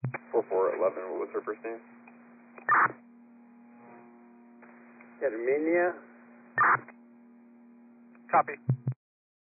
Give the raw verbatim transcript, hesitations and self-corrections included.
four four eleven, what was her first name? Herminia. Copy.